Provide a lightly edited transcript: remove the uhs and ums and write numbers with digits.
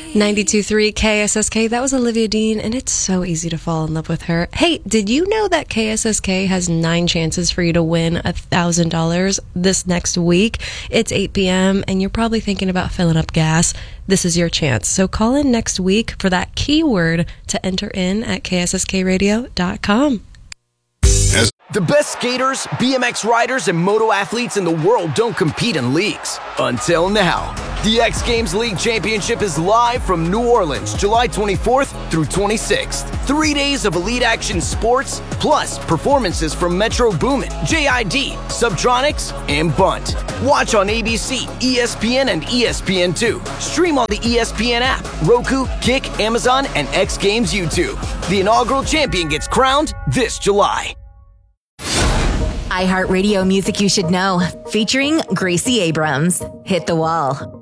92.3 KSSK. That was Olivia Dean, and it's so easy to fall in love with her. Hey, did you know that KSSK has 9 chances for you to win $1,000 this next week? It's 8 p.m., and you're probably thinking about filling up gas. This is your chance. So call in next week for that keyword to enter in at ksskradio.com. The best skaters, BMX riders, and moto athletes in the world don't compete in leagues. Until now. The X Games League Championship is live from New Orleans, July 24th through 26th. 3 days of elite action sports, plus performances from Metro Boomin, JID, Subtronics, and Bunt. Watch on ABC, ESPN, and ESPN2. Stream on the ESPN app, Roku, Kick, Amazon, and X Games YouTube. The inaugural champion gets crowned this July. iHeartRadio Music You Should Know, featuring Gracie Abrams. Hit the Wall.